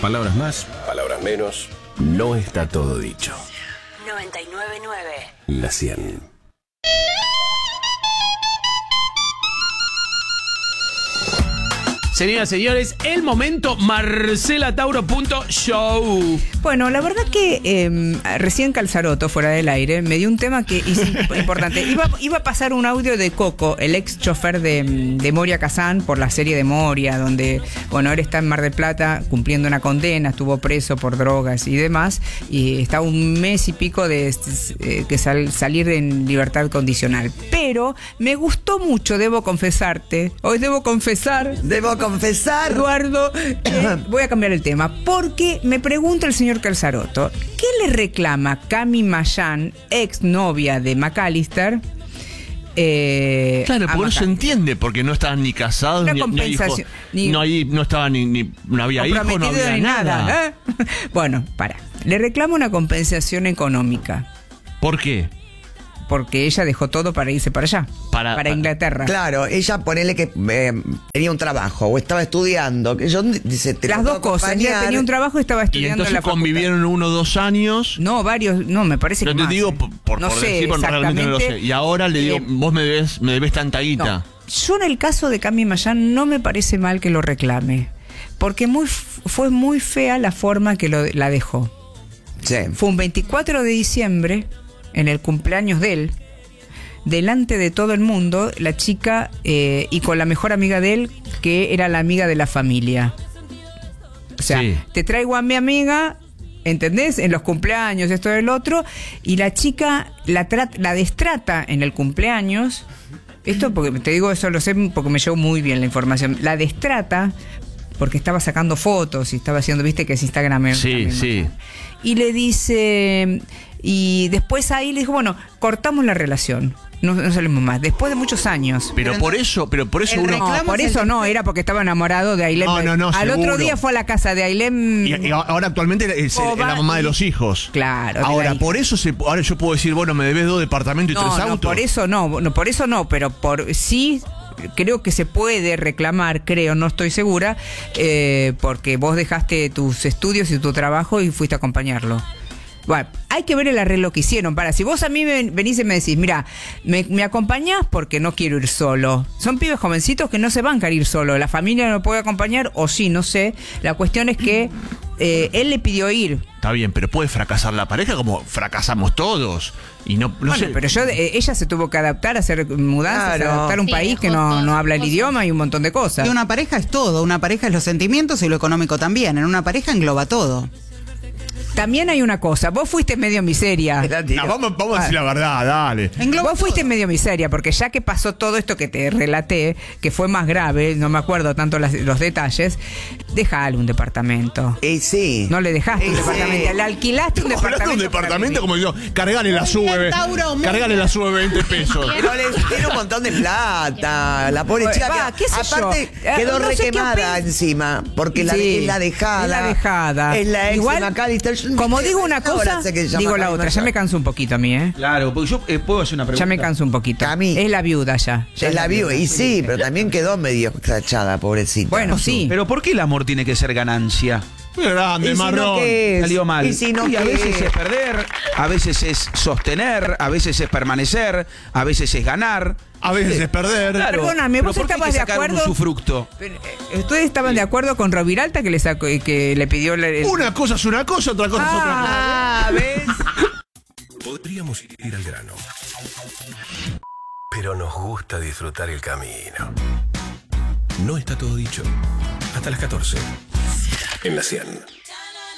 Palabras más, palabras menos. No está todo dicho. 99.9 La 100. Señoras y señores, el momento marcelatauro.show. Bueno, la verdad que recién Calzaroto, fuera del aire, me dio un tema que es importante. Iba a pasar un audio de Coco, el ex chofer de Moria Kazan, por la serie de Moria, donde, bueno, él está en Mar del Plata cumpliendo una condena, estuvo preso por drogas y demás, y está un mes y pico de salir en libertad condicional. Pero me gustó mucho, debo confesar, Eduardo, voy a cambiar el tema, porque me pregunta el señor Calzaroto, ¿qué le reclama Cami Mayán, ex novia de McAllister? Claro, porque no se entiende, porque no estaban ni casados, Una ni compensación, hijos, no estaban no había hijos, no había ni nada. Bueno, le reclamo una compensación económica. ¿Por qué? Porque ella dejó todo para irse para allá, para Inglaterra. Claro, ella ponele que tenía un trabajo o estaba estudiando. Que yo, dice, las dos cosas, ella tenía un trabajo y estaba estudiando. Y entonces convivieron 1 o 2 años. No, varios, no, me parece que más. Yo te digo, por decir, realmente no lo sé. Y ahora le digo, vos me debes tanta guita. No. Yo en el caso de Cami Mayán no me parece mal que lo reclame, porque fue muy fea la forma que la dejó. Sí. Fue un 24 de diciembre, en el cumpleaños de él, delante de todo el mundo, la chica, y con la mejor amiga de él, que era la amiga de la familia. O sea, sí, te traigo a mi amiga, ¿entendés? En los cumpleaños, esto y el otro, y la chica la destrata en el cumpleaños. Esto, porque te digo, eso lo sé porque me llegó muy bien la información. La destrata porque estaba sacando fotos y estaba haciendo, viste que es Instagram. Sí, sí. Y le dice... Y después ahí le dijo, bueno, cortamos la relación. No salimos más. Después de muchos años. Pero por eso uno... No, por eso no, era porque estaba enamorado de Ailem. No, al seguro. otro día fue a la casa de Ailem. Y ahora actualmente es la mamá de los hijos. Claro. Ahora, por eso ahora yo puedo decir, bueno, me debes 2 departamentos y 3 autos. Por eso no, pero sí... Creo que se puede reclamar, no estoy segura, porque vos dejaste tus estudios y tu trabajo y fuiste a acompañarlo. Bueno, hay que ver el arreglo que hicieron. Si vos a mí venís y me decís, mira, me acompañás porque no quiero ir solo. Son pibes jovencitos que no se van a ir solo. La familia no puede acompañar, o sí, no sé. La cuestión es que él le pidió ir. Está bien, pero puede fracasar la pareja como fracasamos todos. Y no sé. Pero ella se tuvo que adaptar a hacer mudanzas, a adaptar a un país que no habla el idioma y un montón de cosas. Y una pareja es todo. Una pareja es los sentimientos y lo económico también. En una pareja engloba todo. También hay una cosa, vos fuiste medio miseria. Vamos a decir la verdad, dale. Vos fuiste medio miseria, porque ya que pasó todo esto que te relaté, que fue más grave, no me acuerdo tanto los detalles, dejale un departamento. Sí. No le dejaste un departamento, le alquilaste un departamento. Un departamento como yo, cargale la sube 20 pesos. Pero tiene un montón de plata, la pobre chica. Aparte, quedó requemada encima, porque es la dejada. Es la ex de McAllister. Como digo una cosa, digo la otra. Ya me canso un poquito a mí, Claro, porque yo puedo hacer una pregunta. Ya me canso un poquito. Cami, es la viuda ya. Es la viuda, y sí, pero también quedó medio crachada, pobrecita. Bueno, sí. Pero ¿por qué el amor tiene que ser ganancia? Muy grande, marrón. Salió mal. Y a veces es perder, a veces es sostener, a veces es permanecer, a veces es ganar. A veces es perder. Claro. Perdóname, vos estabas de acuerdo. Usufructo. Ustedes estaban de acuerdo con Roviralta que le pidió Una cosa es una cosa, otra cosa es otra cosa. ¿Ves? Podríamos ir al grano, pero nos gusta disfrutar el camino. No está todo dicho. Hasta las 14. En la 100.